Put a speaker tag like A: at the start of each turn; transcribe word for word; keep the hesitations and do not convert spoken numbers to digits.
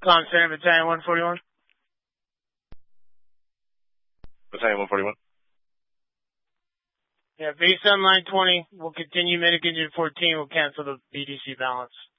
A: Com Center, Battalion one forty-one.
B: Battalion one forty-one.
A: Yeah, based on line twenty, we'll continue Medic Engine fourteen. We'll cancel the B D C balance.